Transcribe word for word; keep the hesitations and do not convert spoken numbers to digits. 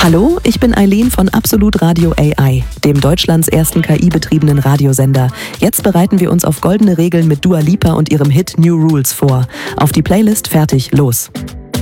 Hallo, ich bin Eileen von Absolut Radio A I, dem Deutschlands ersten K I-betriebenen Radiosender. Jetzt bereiten wir uns auf goldene Regeln mit Dua Lipa und ihrem Hit New Rules vor. Auf die Playlist, fertig, los!